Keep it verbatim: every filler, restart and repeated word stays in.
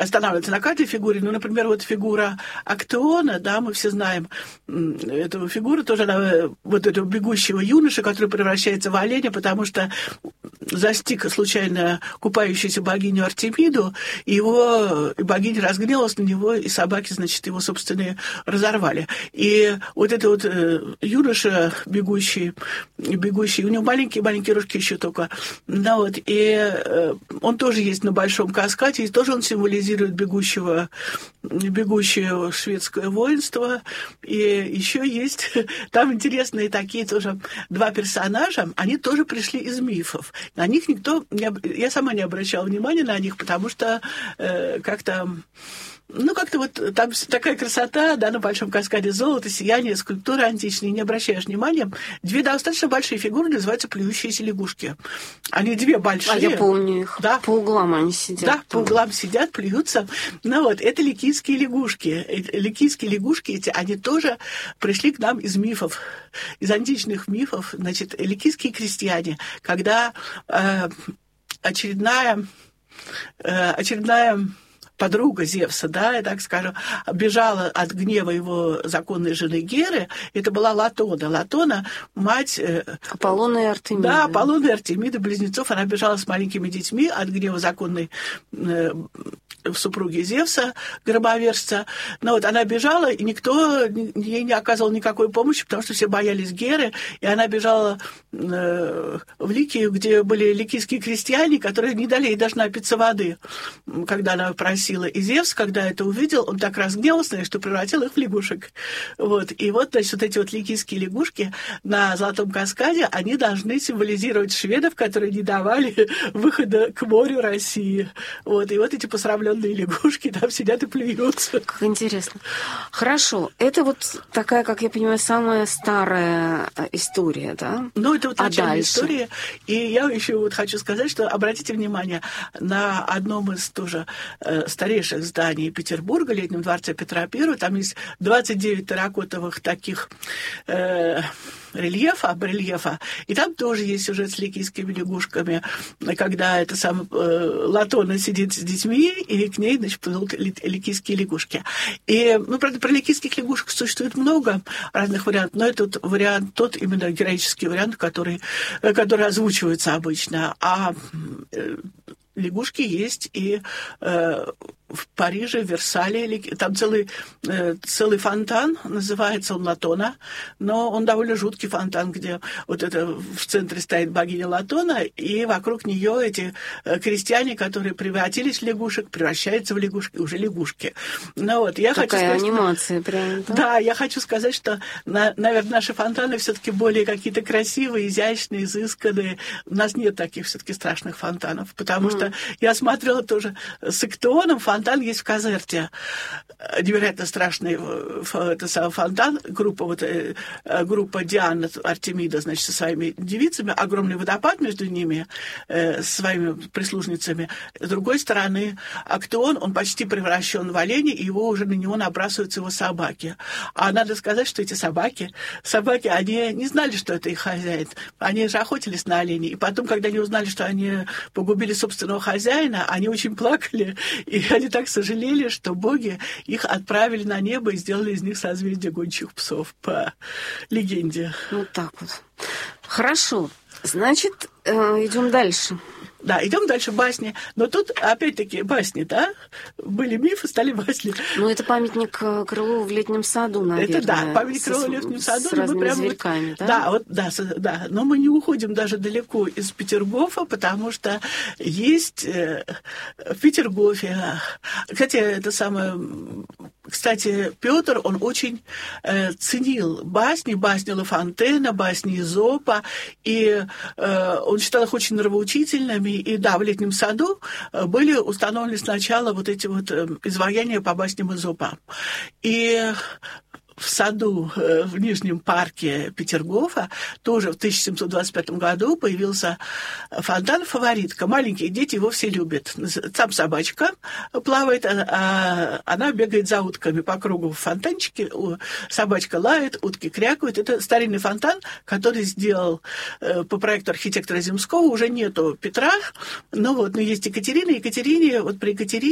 останавливаться на каждой фигуре. Ну, например, вот фигура Актеона, да, мы все знаем эту фигуру, тоже она, вот этого бегущего юноши, который превращается в оленя, потому что застиг случайно купающуюся богиню Артемиду, и его, и богиня разгневалась на него, и собаки, значит, его, собственно, разорвали. И вот это вот юноша бегущий, бегущий, у него маленькие-маленькие рожки еще только, да, вот, и он тоже есть на Большом каскаде, и тоже он символизирует бегущего, бегущее шведское воинство, и еще есть, там интересные такие тоже два персонажа, они тоже пришли из мифов. На них никто, не, я сама не обращала внимания на них, потому что э, как-то, ну, как-то вот там такая красота, да, на Большом каскаде, золото, сияние, скульптуры античные, не обращаешь внимания. Две достаточно большие фигуры называются плюющиеся лягушки. Они две большие. А я помню их. Да. По углам они сидят. Да, по углам сидят, плюются. Ну вот, это ликийские лягушки. Ликийские лягушки эти, они тоже пришли к нам из мифов, из античных мифов. Значит, ликийские крестьяне, когда э, очередная, э, очередная подруга Зевса, да, я так скажу, бежала от гнева его законной жены Геры. Это была Латона. Латона, мать... Аполлона и Артемида. Да, Аполлона и Артемида, близнецов. Она бежала с маленькими детьми от гнева законной супруги Зевса, громовержца. Но вот она бежала, и никто ей не оказывал никакой помощи, потому что все боялись Геры, и она бежала в Ликию, где были ликийские крестьяне, которые не дали ей даже напиться воды, когда она просила. И Зевс, когда это увидел, он так разгневался, что превратил их в лягушек. Вот. И вот, значит, вот эти вот ликийские лягушки на Золотом каскаде, они должны символизировать шведов, которые не давали выхода к морю России. Вот. И вот эти посрамленные лягушки там сидят и плюются. Как интересно. Хорошо. Это вот такая, как я понимаю, самая старая история, да? Ну, это вот а начальная дальше? история. И я еще вот хочу сказать, что обратите внимание, на одном из тоже э, старейших зданий Петербурга, Летнем дворце Петра Первого, там есть двадцать девять терракотовых таких э, рельефа, барельефа, и там тоже есть сюжет с ликийскими лягушками, когда это сам э, Латона сидит с детьми, и к ней, значит, плывут ликийские лягушки. И, ну, правда, про ликийских лягушек существует много разных вариантов, но этот вариант, тот именно героический вариант, который, который озвучивается обычно. А э, лягушки есть и э, в Париже, в Версале. Там целый, э, целый фонтан, называется он Латона, но он довольно жуткий фонтан, где вот это в центре стоит богиня Латона, и вокруг нее эти э, крестьяне, которые превратились в лягушек, превращаются в лягушки, уже лягушки. Ну, вот, я Такая хочу сказать, анимация что... прям. Да? да, я хочу сказать, что, на, наверное, наши фонтаны все-таки более какие-то красивые, изящные, изысканные. У нас нет таких все-таки страшных фонтанов, потому mm. что я смотрела тоже с Актеоном, фонтан есть в Казерте. Невероятно страшный это самый фонтан. Группа, вот, группа Диана, Артемида, значит, со своими девицами. Огромный водопад между ними, э, с своими прислужницами. С другой стороны, Актеон, он почти превращен в оленя, и его уже на него набрасываются его собаки. А надо сказать, что эти собаки, собаки, они не знали, что это их хозяин. Они же охотились на оленей. И потом, когда они узнали, что они погубили собственного хозяина, они очень плакали, и они так сожалели, что боги их отправили на небо и сделали из них созвездие гончих псов, по легенде. Вот так вот. Хорошо. Значит, идем дальше. Да, идем дальше, басни. Но тут, опять-таки, басни, да? Были мифы, стали басни. Ну, это памятник Крылову в Летнем саду, наверное. Это да, памятник Крылову в Летнем саду. С разными прям зверьками, вот, да? Да, вот, да, да. Но мы не уходим даже далеко из Петергофа, потому что есть э, в Петергофе... Кстати, это самое... Кстати, Петр, он очень э, ценил басни, басни Ла Фонтена, басни Эзопа, и э, он считал их очень нравоучительными. И да, в Летнем саду были установлены сначала вот эти вот э, изваяния по басням Эзопа. И в саду, в Нижнем парке Петергофа тоже в тысяча семьсот двадцать пятом году появился фонтан «Фаворитка». Маленькие дети его все любят. Там собачка плавает, а она бегает за утками по кругу в фонтанчике. Собачка лает, утки крякают. Это старинный фонтан, который сделал по проекту архитектора Земского. Уже нету Петра, но вот, но есть Екатерина. Екатерине, вот при Екатерине